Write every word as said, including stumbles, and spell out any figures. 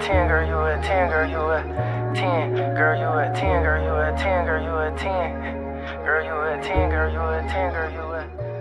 ten, girl, you a ten, girl, you a ten, girl, you a ten, girl, you a ten, girl, you a ten, girl, you a ten, girl, you a ten, girl, you a